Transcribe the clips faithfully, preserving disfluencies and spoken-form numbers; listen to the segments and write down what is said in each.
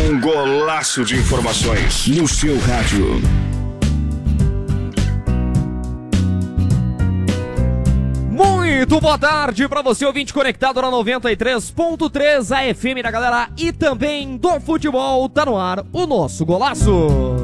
Um golaço de informações no seu rádio. Muito boa tarde para você, ouvinte conectado na noventa e três ponto três, a F M da galera e também do futebol. Tá no ar o nosso golaço.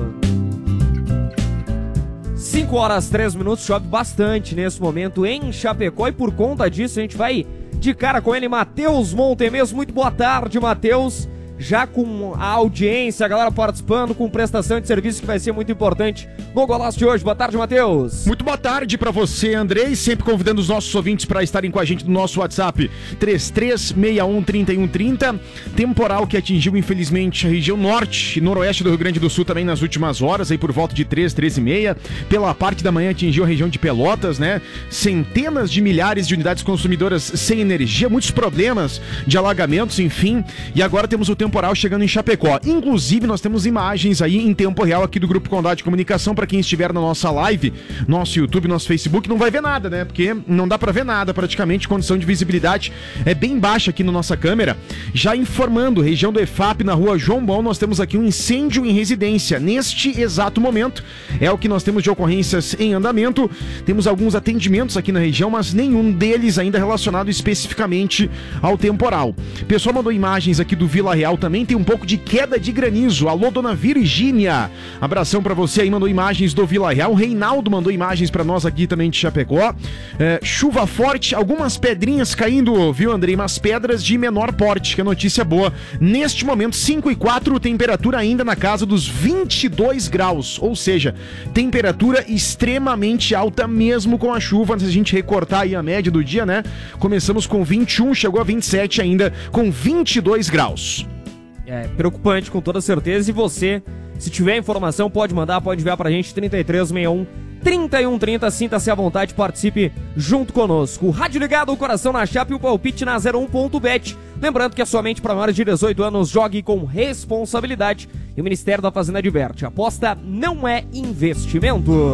cinco horas e três minutos, chove bastante nesse momento em Chapecó e por conta disso a gente vai de cara com ele, Matheus Montemes. Muito boa tarde, Matheus. Já com a audiência, a galera participando, com prestação de serviço que vai ser muito importante no golaço de hoje. Boa tarde, Matheus. Muito boa tarde pra você, Andrei. Sempre convidando os nossos ouvintes para estarem com a gente no nosso WhatsApp três três seis um, três um três zero. Temporal que atingiu, infelizmente, a região norte e noroeste do Rio Grande do Sul também nas últimas horas, aí por volta de três, três e meia. Pela parte da manhã atingiu a região de Pelotas, né? Centenas de milhares de unidades consumidoras sem energia, muitos problemas de alagamentos, enfim. E agora temos o temporal temporal chegando em Chapecó. Inclusive, nós temos imagens aí em tempo real aqui do Grupo Condado de Comunicação. Para quem estiver na nossa live, nosso YouTube, nosso Facebook, não vai ver nada, né? Porque não dá para ver nada praticamente. Condição de visibilidade é bem baixa aqui na nossa câmera. Já informando, região do E F A P, na rua João Bom, nós temos aqui um incêndio em residência. Neste exato momento, é o que nós temos de ocorrências em andamento. Temos alguns atendimentos aqui na região, mas nenhum deles ainda relacionado especificamente ao temporal. O pessoal mandou imagens aqui do Vila Real também, tem um pouco de queda de granizo. Alô, dona Virgínia, abração pra você aí, mandou imagens do Vila Real. O Reinaldo mandou imagens pra nós aqui também de Chapecó. É, chuva forte, algumas pedrinhas caindo, viu, Andrei? Mas pedras de menor porte, que é notícia boa. Neste momento, cinco e quatro, temperatura ainda na casa dos vinte e dois graus, ou seja, temperatura extremamente alta mesmo com a chuva. Se a gente recortar aí a média do dia, né? Começamos com vinte e um, chegou a vinte e sete ainda, com vinte e dois graus. É preocupante com toda certeza. E você, se tiver informação, pode mandar, pode enviar pra gente trinta e três sessenta e um, trinta e um trinta. Sinta-se à vontade, participe junto conosco. O rádio ligado, o coração na chapa e o palpite na zero um ponto bet. Lembrando que é somente para maiores de dezoito anos, jogue com responsabilidade. E o Ministério da Fazenda adverte: aposta não é investimento.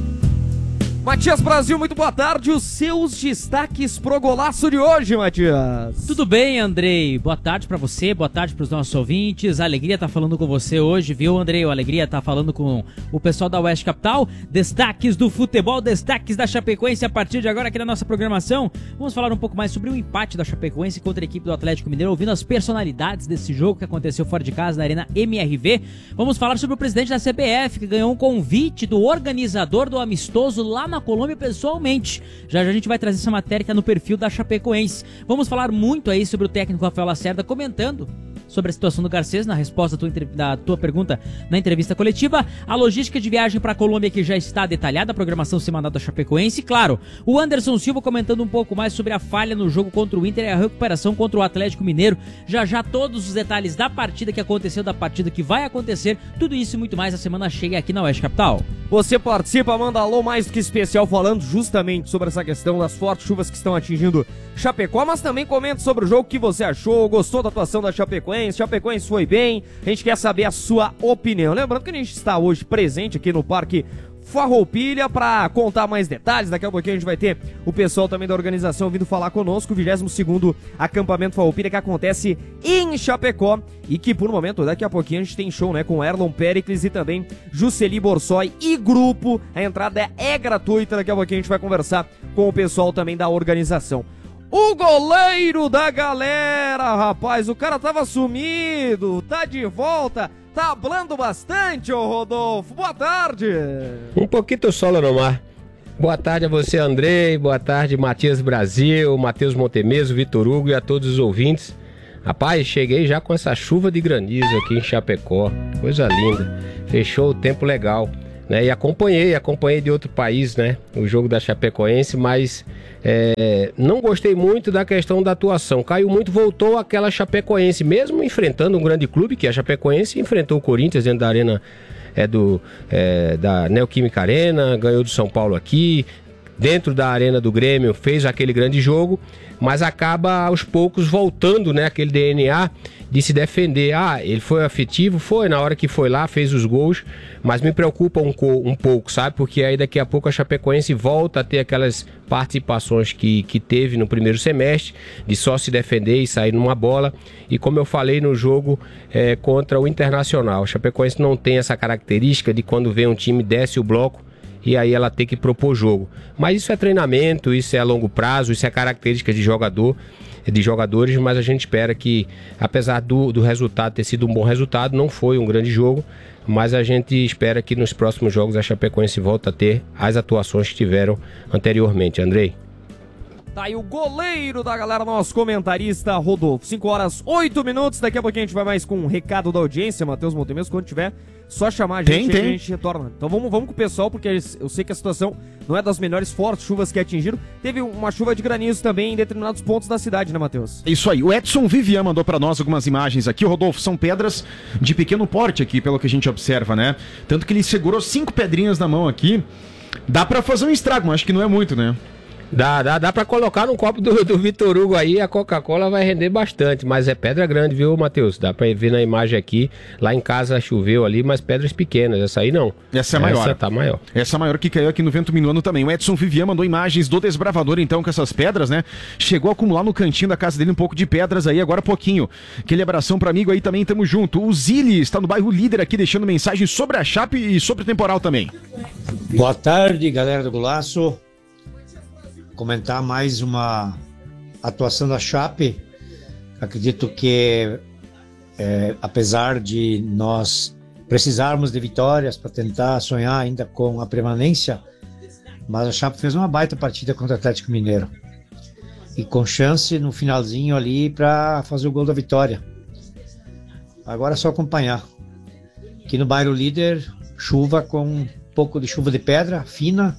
Matias Brasil, muito boa tarde. Os seus destaques pro golaço de hoje, Matias. Tudo bem, Andrei? Boa tarde pra você, boa tarde pros nossos ouvintes. A Alegria tá falando com você hoje, viu, Andrei? A Alegria tá falando com o pessoal da Oeste Capital. Destaques do futebol, destaques da Chapecoense a partir de agora aqui na nossa programação. Vamos falar um pouco mais sobre o empate da Chapecoense contra a equipe do Atlético Mineiro, ouvindo as personalidades desse jogo que aconteceu fora de casa, na Arena M R V. Vamos falar sobre o presidente da C B F, que ganhou um convite do organizador do amistoso lá na na Colômbia pessoalmente. Já já a gente vai trazer essa matéria que é no perfil da Chapecoense. Vamos falar muito aí sobre o técnico Rafael Lacerda comentando sobre a situação do Garcês, na resposta da tua, da tua pergunta na entrevista coletiva. A logística de viagem para a Colômbia que já está detalhada, a programação semanal da Chapecoense. E claro, o Anderson Silva comentando um pouco mais sobre a falha no jogo contra o Inter e a recuperação contra o Atlético Mineiro. Já já todos os detalhes da partida que aconteceu, da partida que vai acontecer, tudo isso e muito mais a semana chega aqui na Oeste Capital. Você participa, manda alô mais do que especial, falando justamente sobre essa questão das fortes chuvas que estão atingindo Chapecó, mas também comenta sobre o jogo, que você achou, gostou da atuação da Chapecoense, Chapecoense foi bem, a gente quer saber a sua opinião. Lembrando que a gente está hoje presente aqui no Parque Farroupilha para contar mais detalhes. Daqui a pouquinho a gente vai ter o pessoal também da organização vindo falar conosco, o vigésimo segundo acampamento Farroupilha que acontece em Chapecó e que por momento, daqui a pouquinho a gente tem show, né, com Erlon Pericles e também Jusceli Borsoi e grupo. A entrada é gratuita, daqui a pouquinho a gente vai conversar com o pessoal também da organização. O goleiro da galera, rapaz, o cara tava sumido, tá de volta, tá hablando bastante, ô Rodolfo. Boa tarde. Um pouquinho solo no mar. Boa tarde a você, Andrei, boa tarde, Matias Brasil, Matheus Montemes, Vitor Hugo e a todos os ouvintes. Rapaz, cheguei já com essa chuva de granizo aqui em Chapecó, coisa linda, fechou o tempo legal, né? E acompanhei, acompanhei de outro país, né, o jogo da Chapecoense, mas é, não gostei muito da questão da atuação. Caiu muito, voltou aquela Chapecoense, mesmo enfrentando um grande clube, que é a Chapecoense, enfrentou o Corinthians dentro da arena é, do, é, da Neoquímica Arena, ganhou do São Paulo aqui, dentro da arena do Grêmio, fez aquele grande jogo, mas acaba aos poucos voltando, né, aquele D N A de se defender. Ah, ele foi afetivo, foi na hora que foi lá, fez os gols, mas me preocupa um, um pouco, sabe? Porque aí daqui a pouco a Chapecoense volta a ter aquelas participações que, que teve no primeiro semestre, de só se defender e sair numa bola. E como eu falei no jogo é, contra o Internacional, a Chapecoense não tem essa característica de quando vem um time, desce o bloco, e aí ela tem que propor jogo. Mas isso é treinamento, isso é a longo prazo, isso é característica de jogador, de jogadores, mas a gente espera que, apesar do, do resultado ter sido um bom resultado, não foi um grande jogo, mas a gente espera que nos próximos jogos a Chapecoense volte a ter as atuações que tiveram anteriormente. Andrei? Tá aí o goleiro da galera, nosso comentarista Rodolfo. cinco horas, oito minutos. Daqui a pouquinho a gente vai mais com um recado da audiência, Matheus Montemesco. Quando tiver, só chamar a gente, tem, tem. a gente retorna. Então vamos, vamos com o pessoal, porque eu sei que a situação não é das melhores, fortes chuvas que atingiram. Teve uma chuva de granizo também em determinados pontos da cidade, né, Matheus? Isso aí. O Edson Vivian mandou pra nós algumas imagens aqui. O Rodolfo, são pedras de pequeno porte aqui, pelo que a gente observa, né? Tanto que ele segurou cinco pedrinhas na mão aqui. Dá pra fazer um estrago, mas acho que não é muito, né? Dá, dá, dá pra colocar no copo do, do Vitor Hugo aí, a Coca-Cola vai render bastante, mas é pedra grande, viu, Matheus? Dá pra ver na imagem aqui, lá em casa choveu ali, mas pedras pequenas, essa aí não. Essa é maior. Essa tá maior. Essa é maior que caiu aqui no Vento Minuano também. O Edson Vivian mandou imagens do desbravador, então, com essas pedras, né? Chegou a acumular no cantinho da casa dele um pouco de pedras aí, agora pouquinho. Aquele abração pra amigo aí também, tamo junto. O Zili está no bairro Líder aqui, deixando mensagem sobre a Chape e sobre o temporal também. Boa tarde, galera do Golaço. Comentar mais uma atuação da Chape. Acredito que, é, apesar de nós precisarmos de vitórias para tentar sonhar ainda com a permanência, mas a Chape fez uma baita partida contra o Atlético Mineiro e com chance no finalzinho ali para fazer o gol da vitória. Agora é só acompanhar. Aqui no bairro Líder, chuva com um pouco de chuva de pedra fina,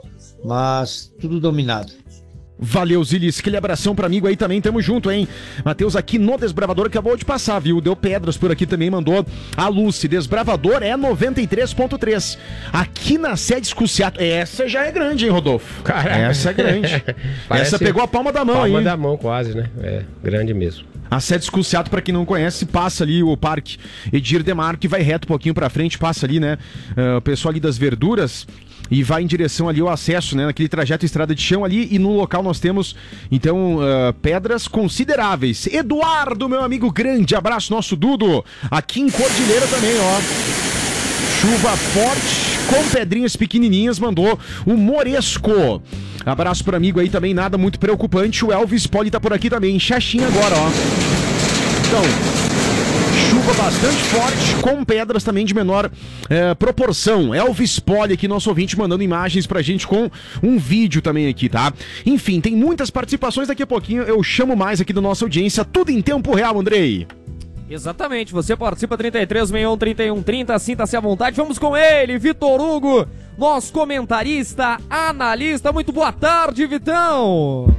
mas tudo dominado. Valeu, Zilis. Aquele abração pra amigo aí também, tamo junto, hein? Matheus aqui no Desbravador acabou de passar, viu? Deu pedras por aqui também, mandou a Lucy. Desbravador é noventa e três ponto três. Aqui na sede Escuciato. Essa já é grande, hein, Rodolfo? Caraca. Essa é grande. Essa pegou a palma da mão, palma hein? Palma da mão quase, né? É, grande mesmo. A sede Escuciato, pra quem não conhece, passa ali o Parque Edir Demarque, vai reto um pouquinho pra frente, passa ali, né? Uh, o pessoal ali das verduras e vai em direção ali ao acesso, né? Naquele trajeto estrada de chão ali, e no local nós temos, então, uh, pedras consideráveis. Eduardo, meu amigo, grande abraço, nosso Dudo, aqui em Cordilheira também, ó. Chuva forte, com pedrinhas pequenininhas, mandou o Moresco. Abraço pro amigo aí também, nada muito preocupante. O Elvis Poli tá por aqui também, em Xaxim agora, ó. Então, chuva bastante forte, com pedras também de menor é, proporção. Elvis Poli aqui, nosso ouvinte, mandando imagens pra gente com um vídeo também aqui, tá? Enfim, tem muitas participações, daqui a pouquinho eu chamo mais aqui da nossa audiência, tudo em tempo real, Andrei. Exatamente, você participa trinta e três, sessenta e um, trinta e um, trinta, sinta-se à vontade. Vamos com ele, Vitor Hugo, nosso comentarista, analista. Muito boa tarde, Vitão.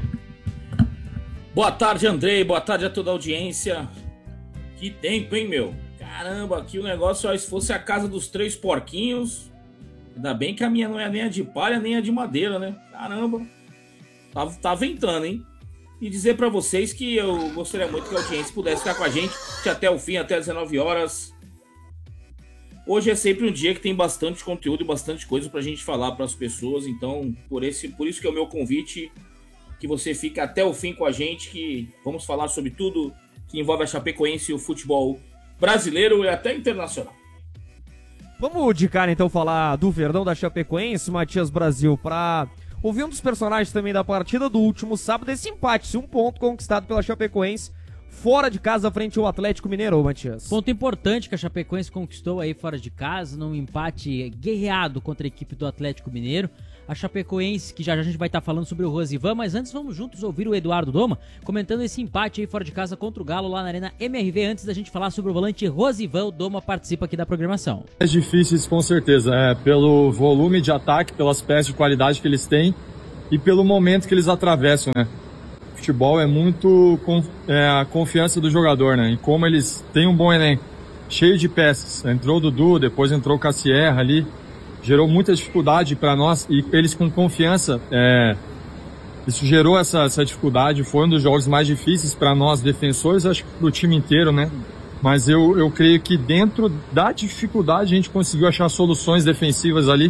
Boa tarde, Andrei, boa tarde a toda a audiência. Que tempo, hein, meu? Caramba, aqui o negócio, ó, se fosse a casa dos três porquinhos, ainda bem que a minha não é nem a de palha, nem a de madeira, né? Caramba, tá, tá ventando, hein? E dizer pra vocês que eu gostaria muito que a audiência pudesse ficar com a gente até o fim, até as dezenove horas. Hoje é sempre um dia que tem bastante conteúdo e bastante coisa pra gente falar pras pessoas, então por, esse, por isso que é o meu convite, que você fique até o fim com a gente, que vamos falar sobre tudo que envolve a Chapecoense e o futebol brasileiro e até internacional. Vamos de cara então falar do Verdão da Chapecoense, Matias Brasil, pra ouvir um dos personagens também da partida do último sábado, esse empate, um ponto conquistado pela Chapecoense fora de casa frente ao Atlético Mineiro, Matias. Ponto importante que a Chapecoense conquistou aí fora de casa, num empate guerreado contra a equipe do Atlético Mineiro. A Chapecoense, que já já a gente vai estar falando sobre o Rosivan, mas antes vamos juntos ouvir o Eduardo Doma comentando esse empate aí fora de casa contra o Galo lá na Arena M R V. Antes da gente falar sobre o volante Rosivan, o Doma participa aqui da programação. É difícil, com certeza, é, pelo volume de ataque, pelas peças de qualidade que eles têm e pelo momento que eles atravessam, né? O futebol é muito é, a confiança do jogador, né? E como eles têm um bom elenco, cheio de peças. Entrou o Dudu, depois entrou o Cassierra ali. gerou muita dificuldade para nós e eles com confiança, é, isso gerou essa, essa dificuldade. Foi um dos jogos mais difíceis para nós defensores, acho que para o time inteiro, né? Mas eu, eu creio que dentro da dificuldade a gente conseguiu achar soluções defensivas ali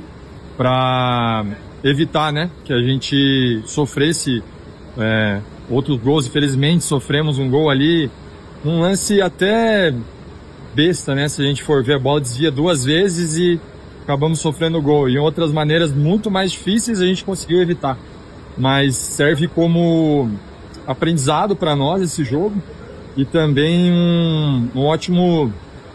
para evitar, né, que a gente sofresse é, outros gols. Infelizmente sofremos um gol ali, um lance até besta, né? Se a gente for ver, a bola desvia duas vezes e acabamos sofrendo o gol. E em outras maneiras muito mais difíceis a gente conseguiu evitar. Mas serve como aprendizado para nós esse jogo e também um, um ótimo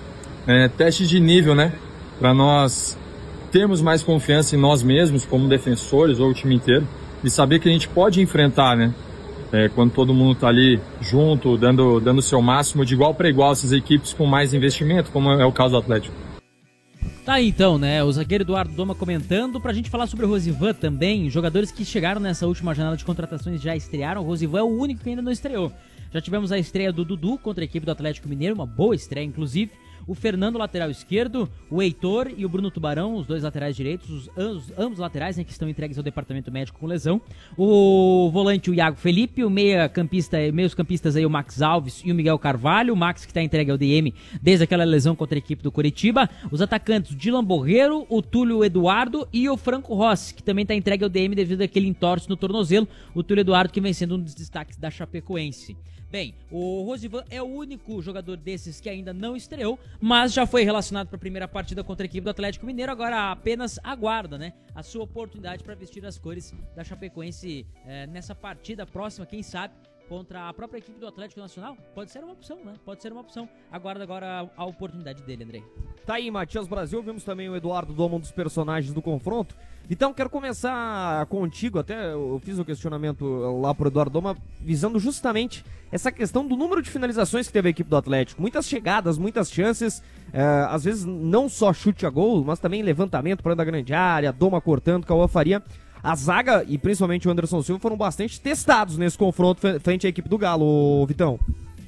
é, teste de nível, né? Para nós termos mais confiança em nós mesmos como defensores ou o time inteiro e saber que a gente pode enfrentar, né? É, quando todo mundo está ali junto, dando dando o seu máximo, de igual para igual, essas equipes com mais investimento, como é o caso do Atlético. Tá aí então, né? O zagueiro Eduardo Doma comentando. Pra gente falar sobre o Rosivan também, jogadores que chegaram nessa última janela de contratações já estrearam. O Rosivan é o único que ainda não estreou. Já tivemos a estreia do Dudu contra a equipe do Atlético Mineiro, uma boa estreia inclusive. O Fernando, lateral esquerdo, o Heitor e o Bruno Tubarão, os dois laterais direitos, os, ambos, ambos laterais, né, que estão entregues ao departamento médico com lesão. O volante, o Iago Felipe, o meia-campista, meios campistas aí, o Max Alves e o Miguel Carvalho. O Max que está entregue ao D M desde aquela lesão contra a equipe do Coritiba. Os atacantes, o Dylan Borreiro, o Túlio Eduardo e o Franco Rossi, que também está entregue ao D M devido àquele entorse no tornozelo. O Túlio Eduardo que vem sendo um dos destaques da Chapecoense. Bem, o Rosivan é o único jogador desses que ainda não estreou, mas já foi relacionado para a primeira partida contra a equipe do Atlético Mineiro. Agora apenas aguarda, né, a sua oportunidade para vestir as cores da Chapecoense é, nessa partida próxima, quem sabe, contra a própria equipe do Atlético Nacional. Pode ser uma opção, né? Pode ser uma opção. Aguarda agora a, a oportunidade dele, Andrei. Tá aí, Matias Brasil. Vimos também o Eduardo Doma, um dos personagens do confronto. Então, quero começar contigo. Até eu fiz o um questionamento lá pro Eduardo Doma, visando justamente essa questão do número de finalizações que teve a equipe do Atlético. Muitas chegadas, muitas chances. É, às vezes, não só chute a gol, mas também levantamento para a grande área, Doma cortando, Cauã Faria. A zaga e principalmente o Anderson Silva foram bastante testados nesse confronto frente à equipe do Galo, Vitão.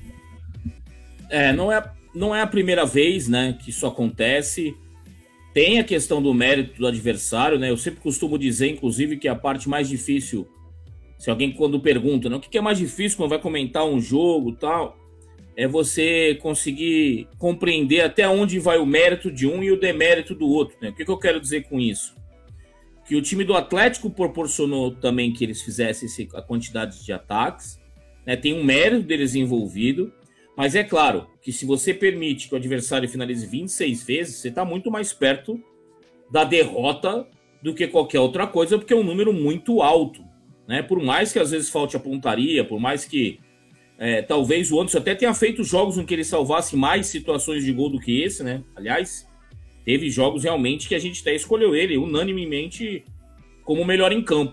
É, não é, não é a primeira vez, né, que isso acontece. Tem a questão do mérito do adversário, né? Eu sempre costumo dizer, inclusive, que a parte mais difícil, se alguém quando pergunta, né, o que é mais difícil quando vai comentar um jogo e tal, é você conseguir compreender até onde vai o mérito de um e o demérito do outro, né? O que, que eu quero dizer com isso? Que o time do Atlético proporcionou também que eles fizessem a quantidade de ataques, né? Tem um mérito deles envolvido, mas é claro que se você permite que o adversário finalize vinte e seis vezes, você está muito mais perto da derrota do que qualquer outra coisa, porque é um número muito alto, né? Por mais que às vezes falte a pontaria, por mais que é, talvez o Anderson até tenha feito jogos em que ele salvasse mais situações de gol do que esse, né? Aliás, teve jogos realmente que a gente até escolheu ele unanimemente como o melhor em campo.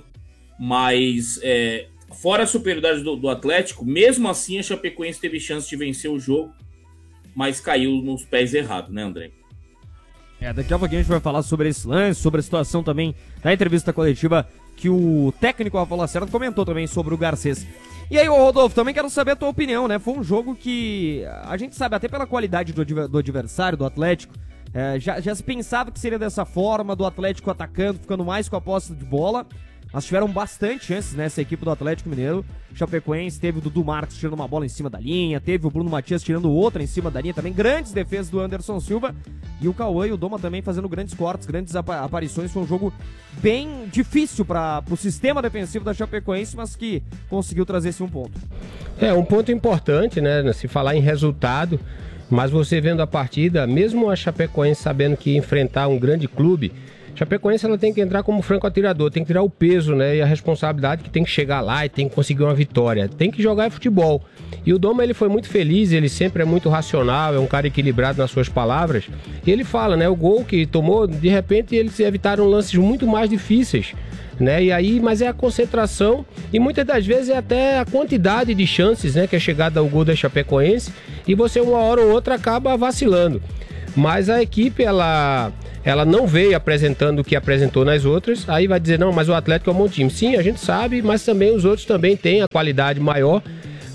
Mas, é, fora a superioridade do, do Atlético, mesmo assim a Chapecoense teve chance de vencer o jogo, mas caiu nos pés errados, né, André? É, daqui a pouquinho a gente vai falar sobre esse lance, sobre a situação também da entrevista coletiva que o técnico Rafa Lacerda comentou também sobre o Garcês. E aí, ô Rodolfo, também quero saber a tua opinião, né? Foi um jogo que a gente sabe, até pela qualidade do, do adversário, do Atlético, É, já, já se pensava que seria dessa forma, do Atlético atacando, ficando mais com a posse de bola. Mas tiveram bastante chances nessa equipe do Atlético Mineiro. Chapecoense teve o Dudu Marques tirando uma bola em cima da linha, teve o Bruno Matias tirando outra em cima da linha também. Grandes defesas do Anderson Silva. E o Cauã e o Doma também fazendo grandes cortes, grandes apa- aparições. Foi um jogo bem difícil para o sistema defensivo da Chapecoense, mas que conseguiu trazer esse um ponto. É, um ponto importante, né? Se falar em resultado, mas você vendo a partida, mesmo a Chapecoense sabendo que ia enfrentar um grande clube, Chapecoense ela tem que entrar como franco atirador, tem que tirar o peso, né, e a responsabilidade que tem que chegar lá e tem que conseguir uma vitória, tem que jogar futebol. E o Doma ele foi muito feliz, ele sempre é muito racional, é um cara equilibrado nas suas palavras. E ele fala, né, o gol que tomou, de repente eles evitaram lances muito mais difíceis, né? E aí, mas é a concentração e muitas das vezes é até a quantidade de chances, né, que é chegada ao gol da Chapecoense e você uma hora ou outra acaba vacilando. Mas a equipe, ela, ela não veio apresentando o que apresentou nas outras, aí vai dizer, não, mas o Atlético é um bom time. Sim, a gente sabe, mas também os outros também têm a qualidade maior,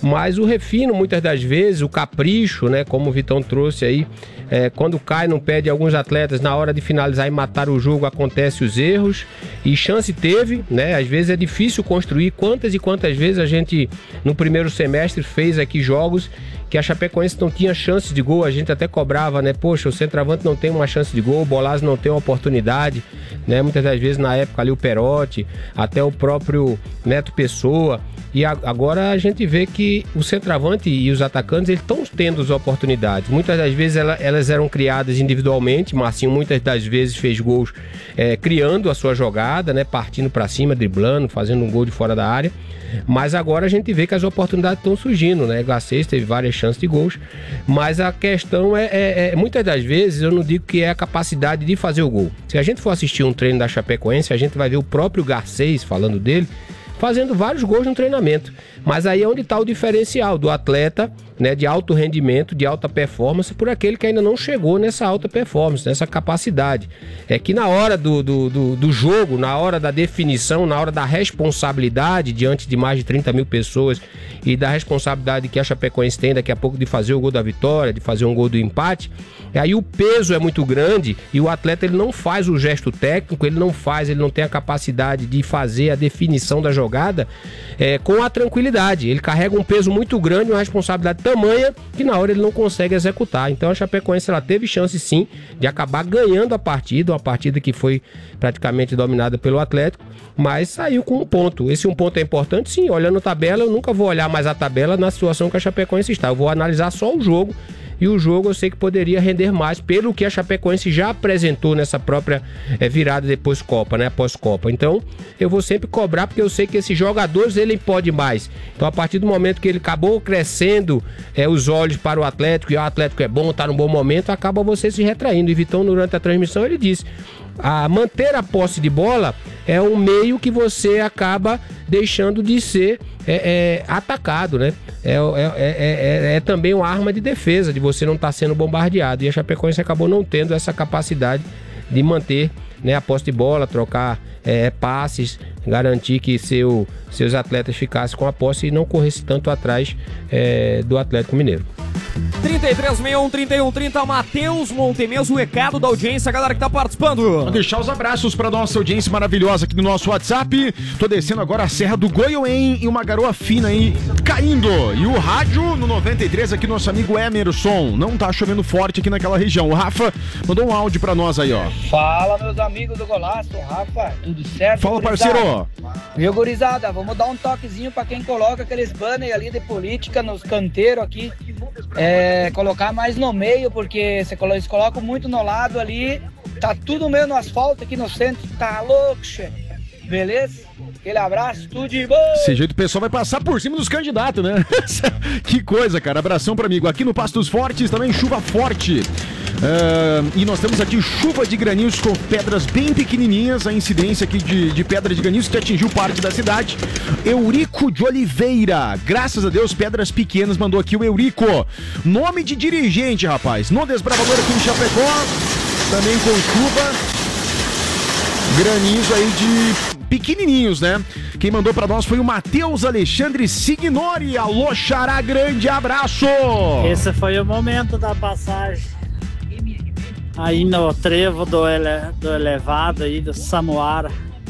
Mas o refino, muitas das vezes, o capricho, né, como o Vitão trouxe aí, é, quando cai no pé de alguns atletas, na hora de finalizar e matar o jogo, acontecem os erros, e chance teve, né, às vezes é difícil construir. Quantas e quantas vezes a gente, no primeiro semestre, fez aqui jogos que a Chapecoense não tinha chance de gol, a gente até cobrava, né, poxa, o centroavante não tem uma chance de gol, o Bolazzo não tem uma oportunidade, né, muitas das vezes na época ali o Perotti, até o próprio Neto Pessoa, e a, agora a gente vê que o centroavante e os atacantes, eles estão tendo as oportunidades, muitas das vezes ela, elas eram criadas individualmente, Marcinho muitas das vezes fez gols é, criando a sua jogada, né, partindo para cima, driblando, fazendo um gol de fora da área, mas agora a gente vê que as oportunidades estão surgindo, né, Garcês teve várias chances de gols, mas a questão é, é, é, muitas das vezes eu não digo que é a capacidade de fazer o gol. Se a gente for assistir um treino da Chapecoense, a gente vai ver o próprio Garcês, falando dele, fazendo vários gols no treinamento, mas aí é onde está o diferencial do atleta, né, de alto rendimento, de alta performance, por aquele que ainda não chegou nessa alta performance, nessa capacidade. É que na hora do, do, do, do jogo, na hora da definição, na hora da responsabilidade diante de mais de trinta mil pessoas e da responsabilidade que a Chapecoense tem daqui a pouco de fazer o gol da vitória, de fazer um gol do empate, aí o peso é muito grande e o atleta ele não faz o gesto técnico, ele não faz, ele não tem a capacidade de fazer a definição da jogada é, com a tranquilidade. Ele carrega um peso muito grande, uma responsabilidade tamanha que na hora ele não consegue executar. Então a Chapecoense ela teve chance sim de acabar ganhando a partida, uma partida que foi praticamente dominada pelo Atlético, mas saiu com um ponto. Esse um ponto é importante sim, olhando a tabela, eu nunca vou olhar mais a tabela na situação que a Chapecoense está, eu vou analisar só o jogo. E o jogo eu sei que poderia render mais pelo que a Chapecoense já apresentou nessa própria é, virada depois Copa, né? Após Copa. Então, eu vou sempre cobrar porque eu sei que esses jogadores, ele pode mais. Então, a partir do momento que ele acabou crescendo é, os olhos para o Atlético, e o Atlético é bom, tá num bom momento, acaba você se retraindo. E Vitão, durante a transmissão, ele disse, a manter a posse de bola é um meio que você acaba deixando de ser é, é, atacado, né? É, é, é, é, é também uma arma de defesa, de você não estar sendo bombardeado. E a Chapecoense acabou não tendo essa capacidade de manter, né, a posse de bola, trocar é, passes, garantir que seu, seus atletas ficassem com a posse e não corressem tanto atrás é, do Atlético Mineiro. trinta e três, sessenta e um, trinta e um, trinta, Matheus Montemez, o recado da audiência, a galera que tá participando. Vou deixar os abraços pra nossa audiência maravilhosa aqui no nosso WhatsApp. Tô descendo agora a Serra do Goiôem e uma garoa fina aí caindo. E o rádio no noventa e três aqui, nosso amigo Emerson. Não tá chovendo forte aqui naquela região. O Rafa mandou um áudio pra nós aí, ó. Fala, meus amigos do Golaço. Rafa, tudo certo? Fala, gurizada? parceiro. Viu, gurizada? Vamos dar um toquezinho pra quem coloca aqueles banners ali de política nos canteiros aqui. É, colocar mais no meio, porque você colo- eles colocam muito no lado ali, tá tudo meio no asfalto aqui no centro, tá louco, chefe. Beleza? Aquele abraço, tudo de bom! Desse jeito o pessoal vai passar por cima dos candidatos, né? Que coisa, cara. Abração pra amigo. Aqui no Pastos Fortes também chuva forte. Uh, e nós temos aqui chuva de granizo com pedras bem pequenininhas. A incidência aqui de, de pedra de granizo que atingiu parte da cidade. Eurico de Oliveira. Graças a Deus, pedras pequenas. Mandou aqui o Eurico. Nome de dirigente, rapaz. No Desbravador aqui em Chapecó. Também com chuva. Granizo aí de pequenininhos, né? Quem mandou pra nós foi o Matheus Alexandre Signori. Alô, Xará, grande abraço! Esse foi o momento da passagem. Aí no trevo do, ele, do elevado aí, do Samuara.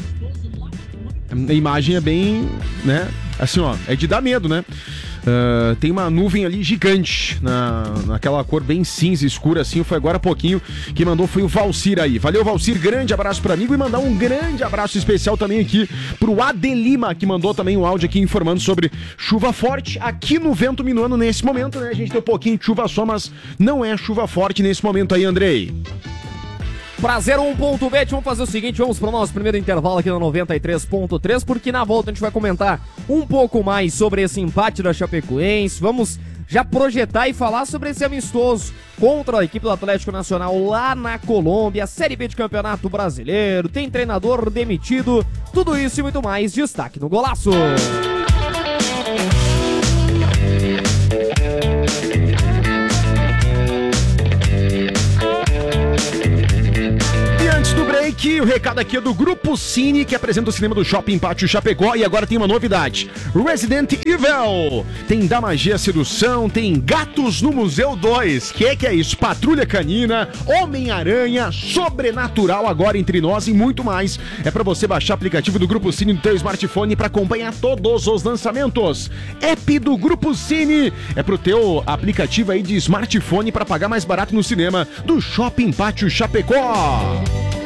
A imagem é bem, né? Assim, ó, é de dar medo, né? Uh, tem uma nuvem ali gigante, na, naquela cor bem cinza, escura assim. Foi agora há pouquinho. Quem mandou foi o Valcir aí. Valeu, Valcir, grande abraço pro amigo. E mandar um grande abraço especial também aqui pro Adelima, que mandou também um áudio aqui informando sobre chuva forte aqui no Vento Minuano nesse momento, né? A gente tem um pouquinho de chuva só, mas não é chuva forte nesse momento aí, Andrei. Prazer um ponto bet, vamos fazer o seguinte, vamos para o nosso primeiro intervalo aqui na noventa e três ponto três, porque na volta a gente vai comentar um pouco mais sobre esse empate da Chapecoense, vamos já projetar e falar sobre esse amistoso contra a equipe do Atlético Nacional lá na Colômbia, Série B de Campeonato Brasileiro, tem treinador demitido, tudo isso e muito mais, destaque no Golaço. aqui, o recado aqui é do Grupo Cine, que apresenta o cinema do Shopping Pátio Chapecó, e agora tem uma novidade, Resident Evil. Tem Da Magia Sedução, tem Gatos no Museu dois, que é que é isso? Patrulha Canina, Homem-Aranha, Sobrenatural agora entre nós e muito mais. É pra você baixar o aplicativo do Grupo Cine no teu smartphone pra acompanhar todos os lançamentos. App do Grupo Cine é pro teu aplicativo aí de smartphone pra pagar mais barato no cinema do Shopping Pátio Chapecó.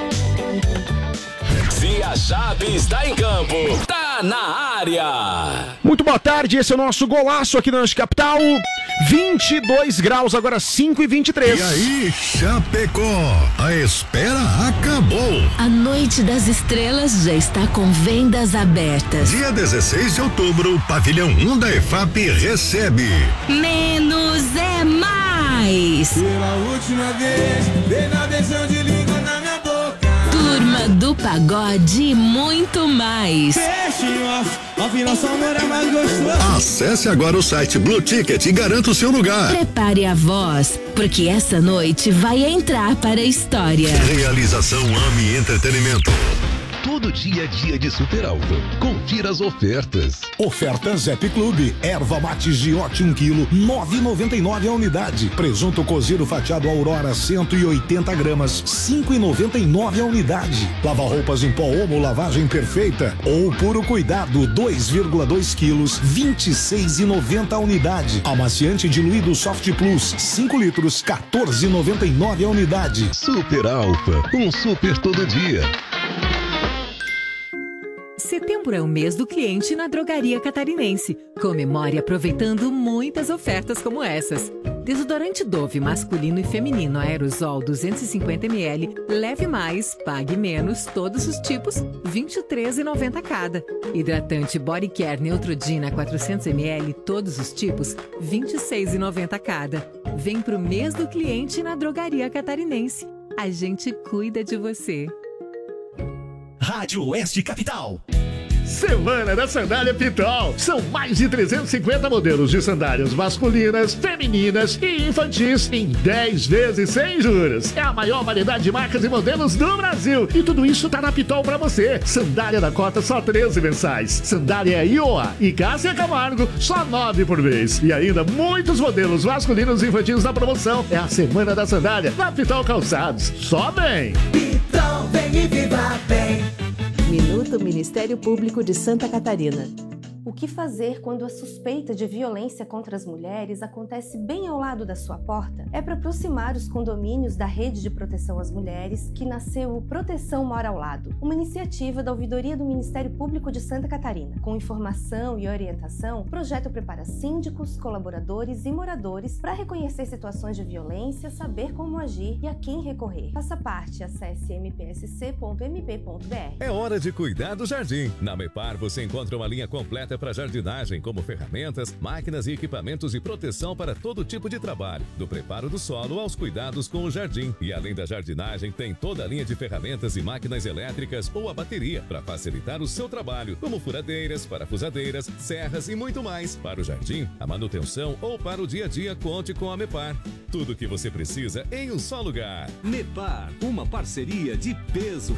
Se a Chape está em campo, tá na área. Muito boa tarde, esse é o nosso golaço aqui na Oeste Capital. vinte e dois graus, agora cinco e vinte e três. E aí, Chapecó, a espera acabou. A Noite das Estrelas já está com vendas abertas. Dia dezesseis de outubro, o Pavilhão um da E F A P recebe. Menos é mais. Pela última vez, dei na beijão de língua na minha boca. Turma do Pagode e muito mais. Deixe off, off nosso amor é mais gostoso. Acesse agora o site Blue Ticket e garanta o seu lugar. Prepare a voz, porque essa noite vai entrar para a história. Realização AMI Entretenimento. Todo dia é dia de Super Alfa. Confira as ofertas. Ofertas Zep Clube. Erva mate Giote um quilo, nove e noventa e nove a unidade. Presunto cozido fatiado Aurora cento e oitenta gramas, cinco e noventa e nove a unidade. Lava roupas em pó Omo lavagem perfeita ou puro cuidado dois vírgula dois quilos, vinte e seis e noventa a unidade. Amaciante diluído Soft Plus cinco litros, quatorze e noventa e nove a unidade. Super Alfa, um super todo dia. Setembro é o mês do cliente na Drogaria Catarinense. Comemore aproveitando muitas ofertas como essas. Desodorante Dove masculino e feminino aerosol duzentos e cinquenta mililitros, leve mais, pague menos, todos os tipos, vinte e três reais e noventa centavos cada. Hidratante Body Care Neutrogena quatrocentos mililitros, todos os tipos, vinte e seis reais e noventa centavos cada. Vem pro mês do cliente na Drogaria Catarinense. A gente cuida de você. Rádio Oeste Capital. Semana da Sandália Pitol. São mais de trezentos e cinquenta modelos de sandálias masculinas, femininas e infantis em dez vezes sem juros. É a maior variedade de marcas e modelos do Brasil. E tudo isso tá na Pitol pra você. Sandália da cota só treze mensais. Sandália Iowa e Cássia Camargo só nove por mês. E ainda muitos modelos masculinos e infantis na promoção. É a Semana da Sandália na Pitol Calçados. Só bem! Pitol, vem e viva bem. Minuto Ministério Público de Santa Catarina. O que fazer quando a suspeita de violência contra as mulheres acontece bem ao lado da sua porta? É para aproximar os condomínios da Rede de Proteção às Mulheres que nasceu o Proteção Mora ao Lado, uma iniciativa da Ouvidoria do Ministério Público de Santa Catarina. Com informação e orientação, o projeto prepara síndicos, colaboradores e moradores para reconhecer situações de violência, saber como agir e a quem recorrer. Faça parte, acesse m p s c ponto m p ponto b r. É hora de cuidar do jardim. Na Mepar você encontra uma linha completa para jardinagem, como ferramentas, máquinas e equipamentos de proteção para todo tipo de trabalho, do preparo do solo aos cuidados com o jardim. E além da jardinagem, tem toda a linha de ferramentas e máquinas elétricas ou a bateria para facilitar o seu trabalho, como furadeiras, parafusadeiras, serras e muito mais. Para o jardim, a manutenção ou para o dia a dia, conte com a Mepar. Tudo o que você precisa em um só lugar. Mepar, uma parceria de peso.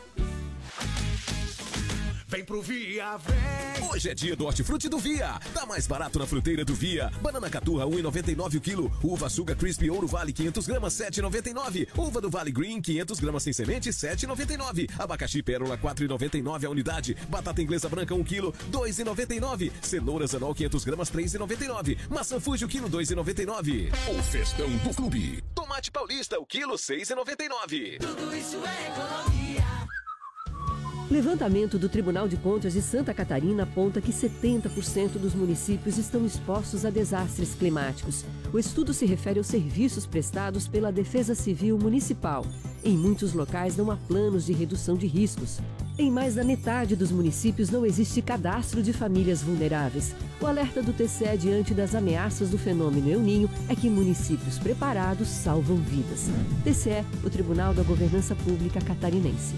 Vem pro Via, vem! Hoje é dia do Hortifruti do Via. Tá mais barato na fruteira do Via. Banana caturra um real e noventa e nove centavos o quilo. Uva Suga Crispy Ouro Vale quinhentos gramas sete reais e noventa e nove centavos. Uva do Vale Green quinhentos gramas sem semente sete reais e noventa e nove centavos. Abacaxi Pérola quatro reais e noventa e nove centavos a unidade. Batata inglesa branca um quilo dois reais e noventa e nove centavos. Cenoura Zanol quinhentos gramas três reais e noventa e nove centavos. Maçã Fuji o quilo dois reais e noventa e nove centavos. O festão do clube. Tomate paulista o quilo seis reais e noventa e nove centavos. Tudo isso é economia. Levantamento do Tribunal de Contas de Santa Catarina aponta que setenta por cento dos municípios estão expostos a desastres climáticos. O estudo se refere aos serviços prestados pela Defesa Civil Municipal. Em muitos locais não há planos de redução de riscos. Em mais da metade dos municípios não existe cadastro de famílias vulneráveis. O alerta do T C E diante das ameaças do fenômeno El Niño é que municípios preparados salvam vidas. T C E, o Tribunal da Governança Pública Catarinense.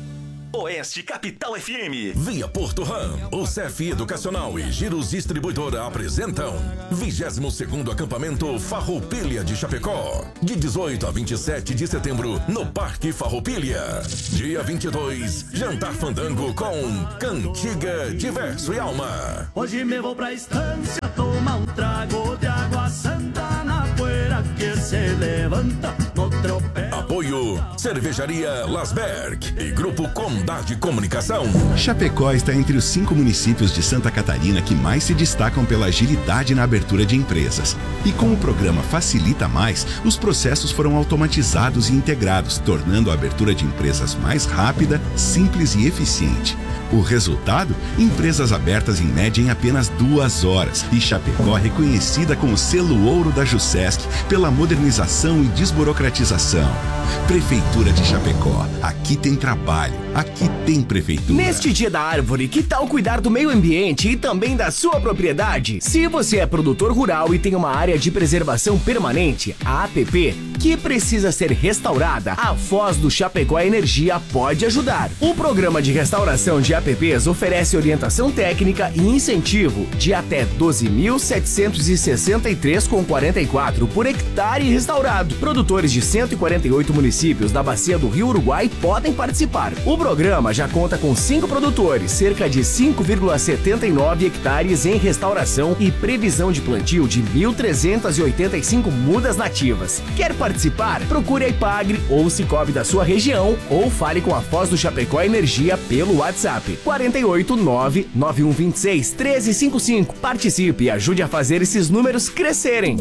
Oeste Capital F M. Via Porto Ram, o C F Educacional e Giros Distribuidora apresentam vigésimo segundo acampamento Farroupilha de Chapecó, de dezoito a vinte e sete de setembro, no Parque Farroupilha. Dia vinte e dois, jantar fandango com Cantiga de Verso e Alma. Hoje me vou pra estância tomar um trago de água santa na poeira que se levanta no tropel. Apoio Cervejaria Lasberg e Grupo Condade Comunicação. Chapecó está entre os cinco municípios de Santa Catarina que mais se destacam pela agilidade na abertura de empresas. E com o programa Facilita Mais, os processos foram automatizados e integrados, tornando a abertura de empresas mais rápida, simples e eficiente. O resultado? Empresas abertas em média em apenas duas horas. E Chapecó reconhecida com o selo ouro da Jusesc pela modernização e desburocratização. Prefeitura de Chapecó. Aqui tem trabalho. Aqui tem prefeitura. Neste Dia da Árvore, que tal cuidar do meio ambiente e também da sua propriedade? Se você é produtor rural e tem uma área de preservação permanente, a APP, que precisa ser restaurada, a Foz do Chapecó Energia pode ajudar. O programa de restauração de A P Ps oferece orientação técnica e incentivo de até doze mil setecentos e sessenta e três reais e quarenta e quatro centavos por hectare restaurado. Produtores de cento e quarenta e oito municípios da bacia do Rio Uruguai podem participar. O programa já conta com cinco produtores, cerca de cinco vírgula setenta e nove hectares em restauração e previsão de plantio de mil trezentas e oitenta e cinco mudas nativas. Quer participar? Procure a Ipagre ou o Cicobi da sua região ou fale com a Foz do Chapecó Energia pelo WhatsApp quatro oito nove, nove um dois seis, um três cinco cinco. Participe e ajude a fazer esses números crescerem.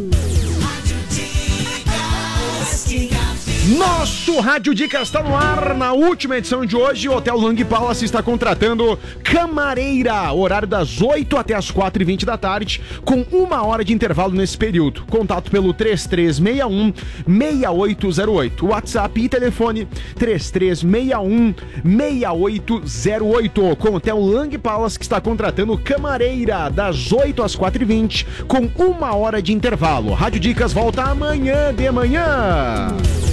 Nosso Rádio Dicas está no ar. Na última edição de hoje, o Hotel Lang Palace está contratando camareira, horário das oito até as quatro e vinte da tarde, com uma hora de intervalo nesse período. Contato pelo três três seis um, seis oito zero oito. WhatsApp e telefone três três seis um, seis oito zero oito. Com o Hotel Lang Palace, que está contratando camareira das oito às quatro e vinte, com uma hora de intervalo. Rádio Dicas volta amanhã de manhã.